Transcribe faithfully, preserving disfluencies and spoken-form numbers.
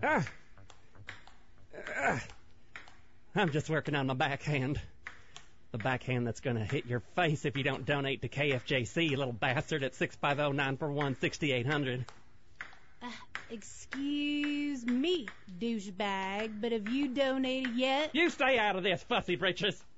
Uh, uh, I'm just working on my backhand. The backhand that's going to hit your face if you don't donate to K F J C, you little bastard, at six five zero, nine four one, six eight zero zero. Uh, excuse me, douchebag, but have you donated yet? You stay out of this, fussy britches.